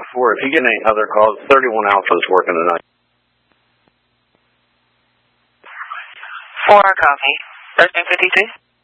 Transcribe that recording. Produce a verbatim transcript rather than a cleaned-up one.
before, if you get any other calls, thirty-one Alpha is working tonight. four, copy. thirteen fifty-two?